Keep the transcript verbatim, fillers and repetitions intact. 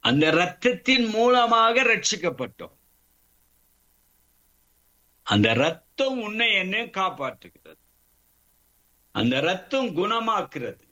அந்த இரத்தத்தின் மூலமாக ரட்சிக்கப்பட்டோம். அந்த ரத்தம் உன்னை என்ன காப்பாற்றுகிறது. அந்த ரத்தம் குணமாக்குறது.